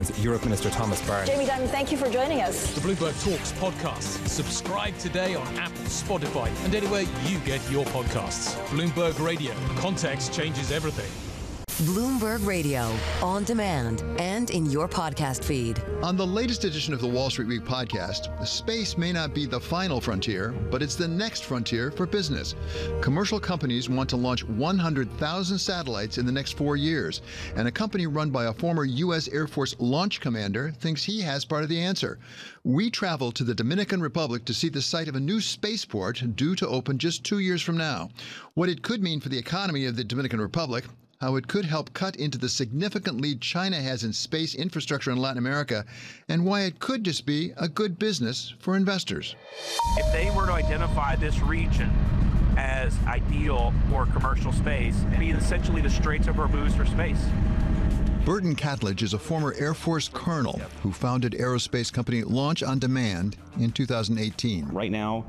Europe Minister Thomas Barnes. Jamie Dimon, thank you for joining us. The Bloomberg Talks podcast. Subscribe today on Apple, Spotify, and anywhere you get your podcasts. Bloomberg Radio. Context changes everything. Bloomberg Radio, on demand and in your podcast feed. On the latest edition of the Wall Street Week podcast, space may not be the final frontier, but it's the next frontier for business. Commercial companies want to launch 100,000 satellites in the next 4 years, and a company run by a former U.S. Air Force launch commander thinks he has part of the answer. We travel to the Dominican Republic to see the site of a new spaceport due to open just 2 years from now. What it could mean for the economy of the Dominican Republic, how it could help cut into the significant lead China has in space infrastructure in Latin America, and why it could just be a good business for investors. If they were to identify this region as ideal for commercial space, it'd be essentially the Straits of Hormuz for space. Burton Catledge is a former Air Force colonel who founded aerospace company Launch on Demand in 2018. Right now,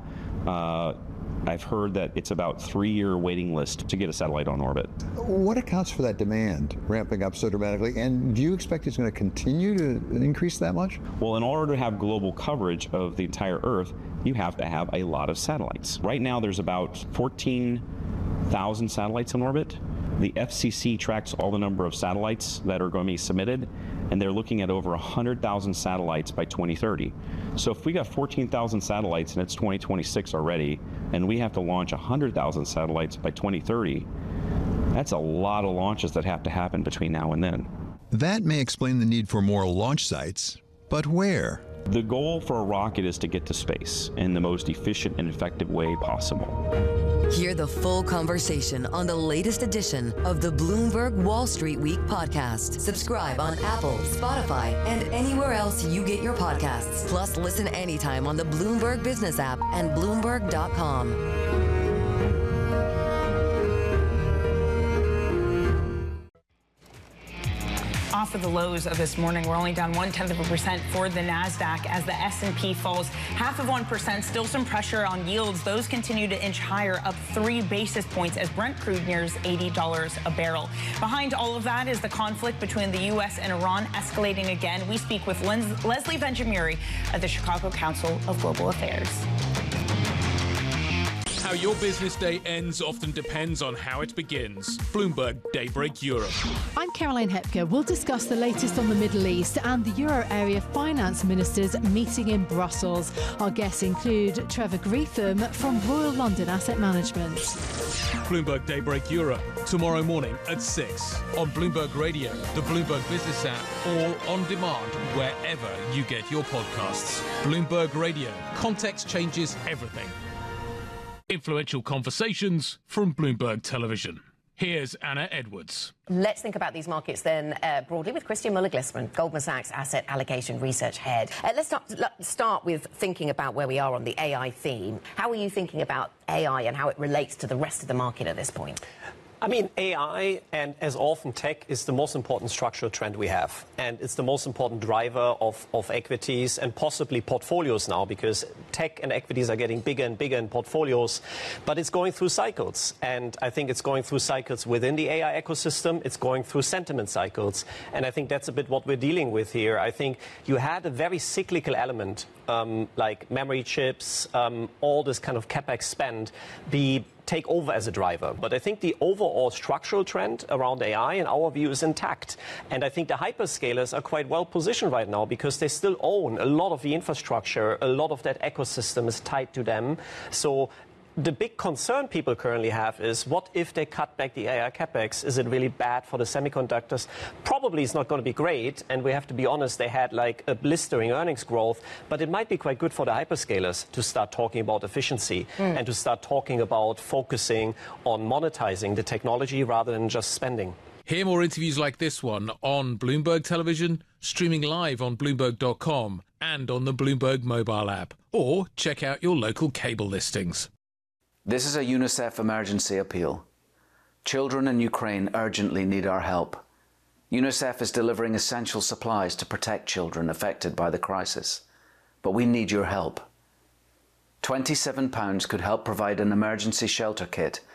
I've heard that it's about 3-year waiting list to get a satellite on orbit. What accounts for that demand ramping up so dramatically? And do you expect it's going to continue to increase that much? Well, in order to have global coverage of the entire Earth, you have to have a lot of satellites. Right now, there's about 14,000 satellites in orbit. The FCC tracks all the number of satellites that are going to be submitted, and they're looking at over 100,000 satellites by 2030. So if we got 14,000 satellites and it's 2026 already, and we have to launch 100,000 satellites by 2030, that's a lot of launches that have to happen between now and then. That may explain the need for more launch sites, but where? The goal for a rocket is to get to space in the most efficient and effective way possible. Hear the full conversation on the latest edition of the Bloomberg Wall Street Week podcast. Subscribe on Apple, Spotify, and anywhere else you get your podcasts. Plus, listen anytime on the Bloomberg Business app and Bloomberg.com. Off of the lows of this morning, we're only down 0.1% for the NASDAQ as the S&P falls 0.5%. Still some pressure on yields. Those continue to inch higher, up 3 basis points as Brent crude nears $80 a barrel. Behind all of that is the conflict between the U.S. and Iran escalating again. We speak with Leslie Benjamin of the Chicago Council of Global Affairs. How your business day ends often depends on how it begins. Bloomberg Daybreak Europe. I'm Caroline Hepker. We'll discuss the latest on the Middle East and the Euro area finance ministers meeting in Brussels. Our guests include Trevor Greetham from Royal London Asset Management. Bloomberg Daybreak Europe, tomorrow morning at 6 on Bloomberg Radio, the Bloomberg Business app, or on demand wherever you get your podcasts. Bloomberg Radio. Context changes everything. Influential conversations from Bloomberg Television. Here's Anna Edwards. Let's think about these markets then broadly with Christian Muller-Glissman, Goldman Sachs Asset Allocation Research Head. Let's start with thinking about where we are on the AI theme. How are you thinking about AI and how it relates to the rest of the market at this point? I mean, AI, and as often tech, is the most important structural trend we have. And it's the most important driver of equities and possibly portfolios now, because tech and equities are getting bigger and bigger in portfolios. But it's going through cycles. And I think it's going through cycles within the AI ecosystem. It's going through sentiment cycles. And I think that's a bit what we're dealing with here. I think you had a very cyclical element, like memory chips, all this kind of CapEx spend, take over as a driver. But I think the overall structural trend around AI, in our view, is intact. And I think the hyperscalers are quite well positioned right now because they still own a lot of the infrastructure. A lot of that ecosystem is tied to them. So the big concern people currently have is, what if they cut back the AI capex? Is it really bad for the semiconductors? Probably it's not going to be great, and we have to be honest, they had like a blistering earnings growth, but it might be quite good for the hyperscalers to start talking about efficiency and to start talking about focusing on monetizing the technology rather than just spending. Hear more interviews like this one on Bloomberg Television, streaming live on Bloomberg.com and on the Bloomberg mobile app, or check out your local cable listings. This is a UNICEF emergency appeal. Children in Ukraine urgently need our help. UNICEF is delivering essential supplies to protect children affected by the crisis. But we need your help. £27 could help provide an emergency shelter kit